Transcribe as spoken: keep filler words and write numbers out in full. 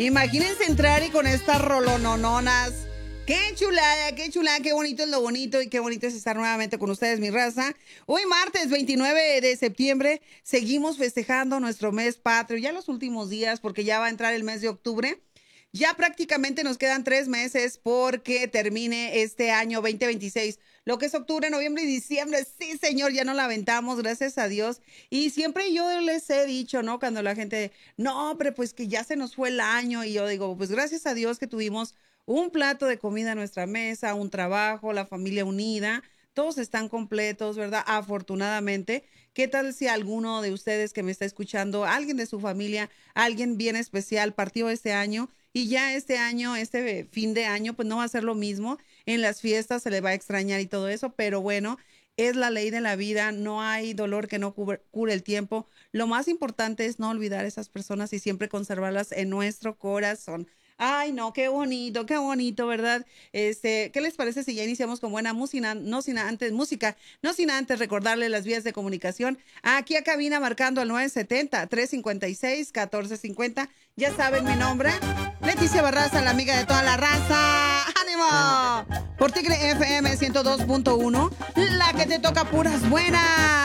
Imagínense entrar y con estas rolonononas. Qué chulada, qué chulada, qué bonito es lo bonito y qué bonito es estar nuevamente con ustedes, mi raza. Hoy martes veintinueve de septiembre seguimos festejando nuestro mes patrio, ya los últimos días porque ya va a entrar el mes de octubre. Ya prácticamente nos quedan tres meses porque termine este año veinte veintiséis. Lo que es octubre, noviembre y diciembre. Sí, señor, ya no la aventamos, gracias a Dios. Y siempre yo les he dicho, ¿no? Cuando la gente, no, pero pues que ya se nos fue el año. Y yo digo, pues gracias a Dios que tuvimos un plato de comida en nuestra mesa, un trabajo, la familia unida. Todos están completos, ¿verdad? Afortunadamente. ¿Qué tal si alguno de ustedes que me está escuchando, alguien de su familia, alguien bien especial partió este año? Y ya este año, este fin de año, pues no va a ser lo mismo. En las fiestas se le va a extrañar y todo eso, pero bueno, es la ley de la vida. No hay dolor que no cure, cure el tiempo. Lo más importante es no olvidar a esas personas y siempre conservarlas en nuestro corazón. Ay, no, qué bonito, qué bonito, ¿verdad? Este, ¿qué les parece si ya iniciamos con buena música? No sin antes, música, no sin antes recordarle las vías de comunicación. Aquí a cabina marcando al nueve setenta, trescientos cincuenta y seis, catorce cincuenta. Ya saben mi nombre, Leticia Barraza, la amiga de toda la raza. ¡Ánimo! Por Tigre F M ciento dos punto uno, la que te toca puras buenas.